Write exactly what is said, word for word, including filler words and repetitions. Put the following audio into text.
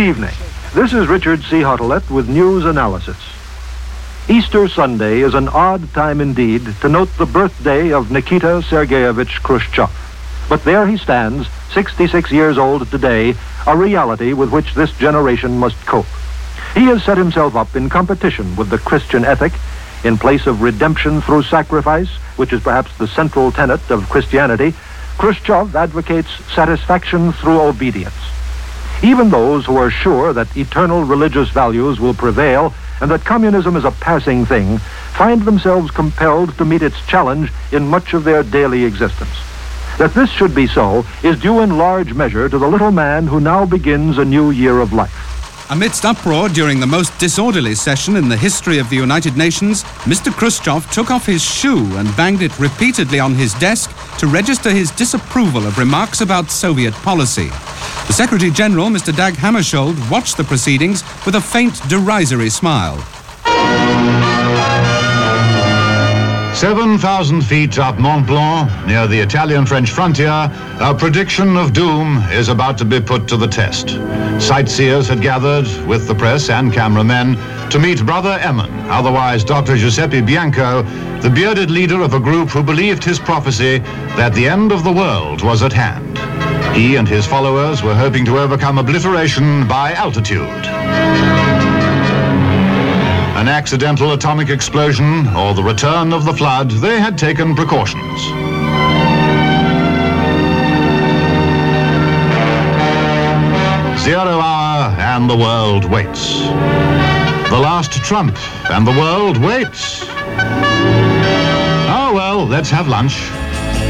evening. This is Richard C. Huttelet with news analysis. Easter Sunday is an odd time indeed to note the birthday of Nikita Sergeyevich Khrushchev. But there he stands, sixty-six years old today, a reality with which this generation must cope. He has set himself up in competition with the Christian ethic. In place of redemption through sacrifice, which is perhaps the central tenet of Christianity, Khrushchev advocates satisfaction through obedience. Even those who are sure that eternal religious values will prevail and that communism is a passing thing find themselves compelled to meet its challenge in much of their daily existence. That this should be so is due in large measure to the little man who now begins a new year of life. Amidst uproar during the most disorderly session in the history of the United Nations, Mister Khrushchev took off his shoe and banged it repeatedly on his desk to register his disapproval of remarks about Soviet policy. The Secretary-General, Mister Dag Hammarskjöld, watched the proceedings with a faint, derisory smile. Seven thousand feet up Mont Blanc, near the Italian-French frontier, a prediction of doom is about to be put to the test. Sightseers had gathered, with the press and cameramen, to meet Brother Emin, otherwise Doctor Giuseppe Bianco, the bearded leader of a group who believed his prophecy that the end of the world was at hand. He and his followers were hoping to overcome obliteration by altitude. An accidental atomic explosion or the return of the flood, they had taken precautions. Zero hour and the world waits. The last trump and the world waits. Oh well, let's have lunch.